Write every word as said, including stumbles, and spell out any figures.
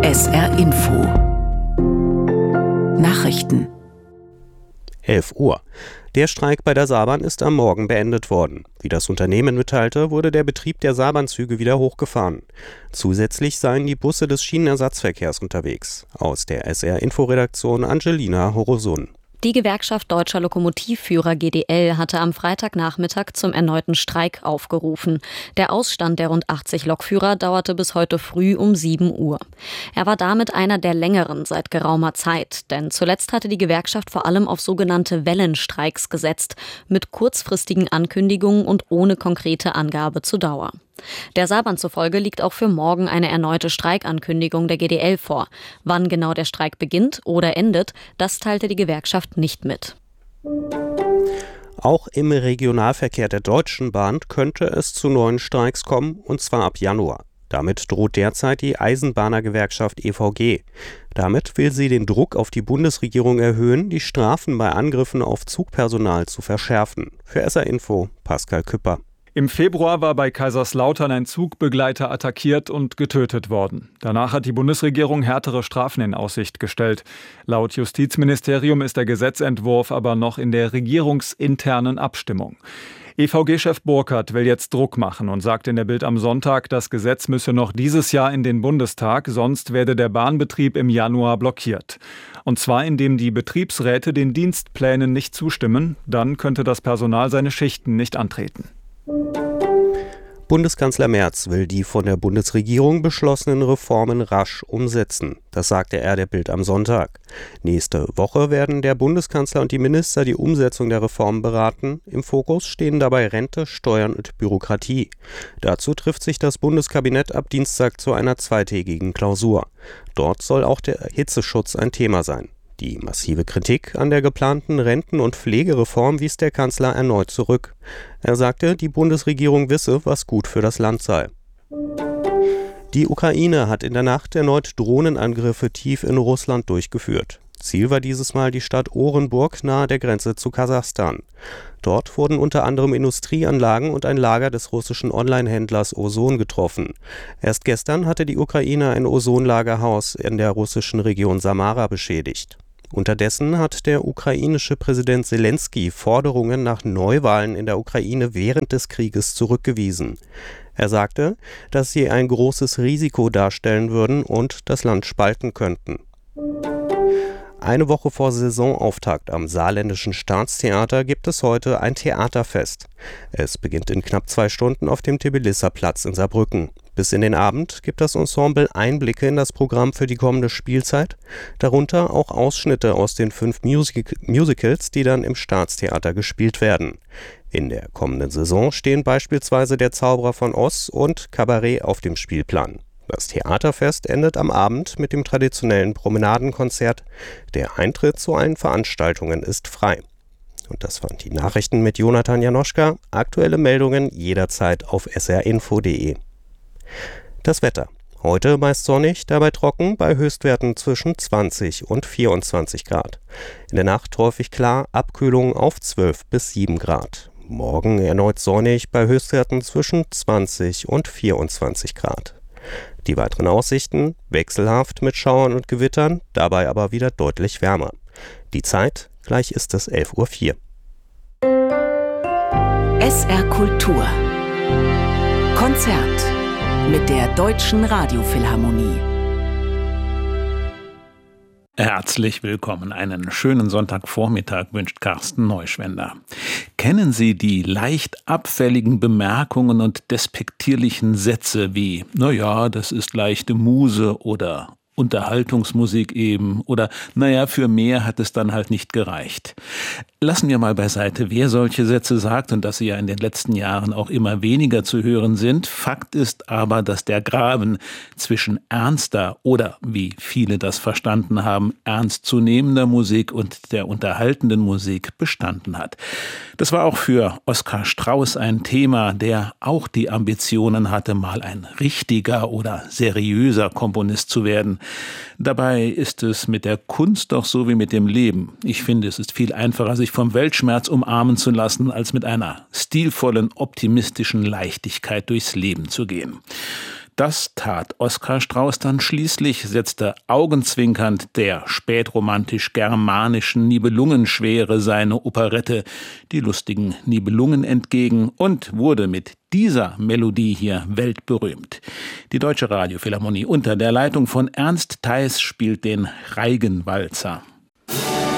S R Info Nachrichten elf Uhr. Der Streik bei der Saarbahn ist am Morgen beendet worden. Wie das Unternehmen mitteilte, wurde der Betrieb der Saarbahnzüge wieder hochgefahren. Zusätzlich seien die Busse des Schienenersatzverkehrs unterwegs. Aus der S R-Info-Redaktion Angelina Horosun. Die Gewerkschaft Deutscher Lokomotivführer G D L hatte am Freitagnachmittag zum erneuten Streik aufgerufen. Der Ausstand der rund achtzig Lokführer dauerte bis heute früh um sieben Uhr. Er war damit einer der längeren seit geraumer Zeit, denn zuletzt hatte die Gewerkschaft vor allem auf sogenannte Wellenstreiks gesetzt, mit kurzfristigen Ankündigungen und ohne konkrete Angabe zur Dauer. Der Saarbahn zufolge liegt auch für morgen eine erneute Streikankündigung der G D L vor. Wann genau der Streik beginnt oder endet, das teilte die Gewerkschaft nicht mit. Auch im Regionalverkehr der Deutschen Bahn könnte es zu neuen Streiks kommen, und zwar ab Januar. Damit droht derzeit die Eisenbahnergewerkschaft E V G. Damit will sie den Druck auf die Bundesregierung erhöhen, die Strafen bei Angriffen auf Zugpersonal zu verschärfen. Für S R Info, Pascal Küpper. Im Februar war bei Kaiserslautern ein Zugbegleiter attackiert und getötet worden. Danach hat die Bundesregierung härtere Strafen in Aussicht gestellt. Laut Justizministerium ist der Gesetzentwurf aber noch in der regierungsinternen Abstimmung. E V G-Chef Burkhardt will jetzt Druck machen und sagt in der Bild am Sonntag, das Gesetz müsse noch dieses Jahr in den Bundestag, sonst werde der Bahnbetrieb im Januar blockiert. Und zwar indem die Betriebsräte den Dienstplänen nicht zustimmen, dann könnte das Personal seine Schichten nicht antreten. Bundeskanzler Merz will die von der Bundesregierung beschlossenen Reformen rasch umsetzen. Das sagte er der Bild am Sonntag. Nächste Woche werden der Bundeskanzler und die Minister die Umsetzung der Reformen beraten. Im Fokus stehen dabei Rente, Steuern und Bürokratie. Dazu trifft sich das Bundeskabinett ab Dienstag zu einer zweitägigen Klausur. Dort soll auch der Hitzeschutz ein Thema sein. Die massive Kritik an der geplanten Renten- und Pflegereform wies der Kanzler erneut zurück. Er sagte, die Bundesregierung wisse, was gut für das Land sei. Die Ukraine hat in der Nacht erneut Drohnenangriffe tief in Russland durchgeführt. Ziel war dieses Mal die Stadt Orenburg nahe der Grenze zu Kasachstan. Dort wurden unter anderem Industrieanlagen und ein Lager des russischen Online-Händlers Ozon getroffen. Erst gestern hatte die Ukraine ein Ozonlagerhaus in der russischen Region Samara beschädigt. Unterdessen hat der ukrainische Präsident Selenskyj Forderungen nach Neuwahlen in der Ukraine während des Krieges zurückgewiesen. Er sagte, dass sie ein großes Risiko darstellen würden und das Land spalten könnten. Eine Woche vor Saisonauftakt am Saarländischen Staatstheater gibt es heute ein Theaterfest. Es beginnt in knapp zwei Stunden auf dem Tbilisi-Platz in Saarbrücken. Bis in den Abend gibt das Ensemble Einblicke in das Programm für die kommende Spielzeit, darunter auch Ausschnitte aus den fünf Music- Musicals, die dann im Staatstheater gespielt werden. In der kommenden Saison stehen beispielsweise Der Zauberer von Oz und Kabarett auf dem Spielplan. Das Theaterfest endet am Abend mit dem traditionellen Promenadenkonzert. Der Eintritt zu allen Veranstaltungen ist frei. Und das waren die Nachrichten mit Jonathan Janoschka. Aktuelle Meldungen jederzeit auf s r info punkt d e. Das Wetter. Heute meist sonnig, dabei trocken, bei Höchstwerten zwischen zwanzig und vierundzwanzig Grad. In der Nacht häufig klar, Abkühlung auf zwölf bis sieben Grad. Morgen erneut sonnig, bei Höchstwerten zwischen zwanzig und vierundzwanzig Grad. Die weiteren Aussichten wechselhaft mit Schauern und Gewittern, dabei aber wieder deutlich wärmer. Die Zeit, gleich ist es elf Uhr vier. S R Kultur Konzert mit der Deutschen Radiophilharmonie. Herzlich willkommen. Einen schönen Sonntagvormittag wünscht Carsten Neuschwender. Kennen Sie die leicht abfälligen Bemerkungen und despektierlichen Sätze wie, naja, das ist leichte Muse oder Unterhaltungsmusik eben oder naja, für mehr hat es dann halt nicht gereicht. Lassen wir mal beiseite, wer solche Sätze sagt und dass sie ja in den letzten Jahren auch immer weniger zu hören sind. Fakt ist aber, dass der Graben zwischen ernster oder, wie viele das verstanden haben, ernstzunehmender Musik und der unterhaltenden Musik bestanden hat. Das war auch für Oskar Strauß ein Thema, der auch die Ambitionen hatte, mal ein richtiger oder seriöser Komponist zu werden. Dabei ist es mit der Kunst doch so wie mit dem Leben. Ich finde, es ist viel einfacher, sich vom Weltschmerz umarmen zu lassen, als mit einer stilvollen, optimistischen Leichtigkeit durchs Leben zu gehen. das tat Oskar Strauß dann schließlich, setzte augenzwinkernd der spätromantisch-germanischen Nibelungenschwere seine Operette Die lustigen Nibelungen entgegen und wurde mit dieser Melodie hier weltberühmt. Die Deutsche Radiophilharmonie unter der Leitung von Ernst Theis spielt den Reigenwalzer.